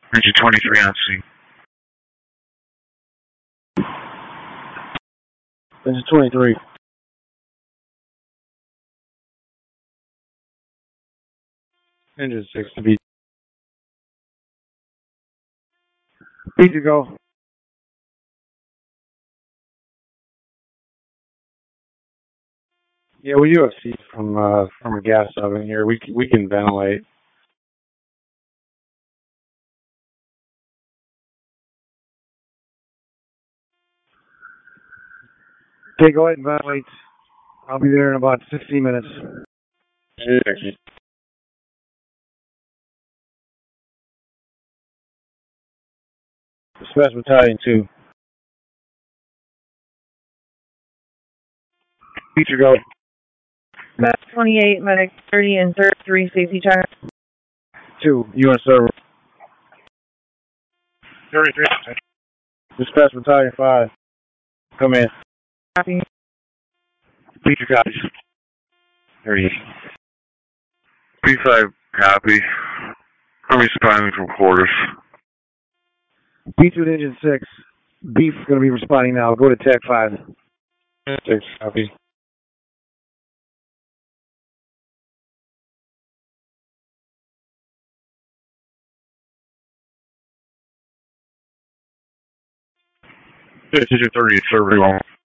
Engine 23 on scene. Engine 23. Engine 6 to be. Need to go. Yeah, we do have seats from a gas oven here. We can ventilate. Okay, go ahead and ventilate. I'll be there in about 15 minutes. Dispatch Battalion 2. Feature go. Max 28, Medic 30, and 3 safety check. 2, UN server. 33. Dispatch Battalion 5. Come in. Copy. Feature copies. 38. B5 copy. I'm responding from quarters. B2 to Engine 6. Beef is going to be responding now. Go to Tech 5. 6, copy. Engine 30 is serving on.